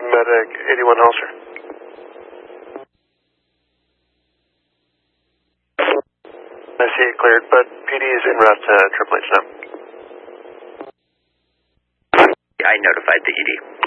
Medic 81 Hauser. I see it cleared, but PD is en route to Triple H now. I notified the ED.